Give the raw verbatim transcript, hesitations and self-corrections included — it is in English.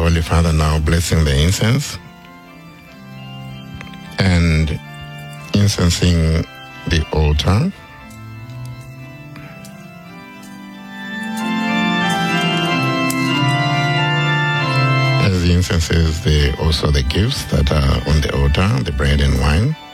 Holy Father now blessing the incense and incensing the altar. As the incense is the, also the gifts that are on the altar, the bread and wine.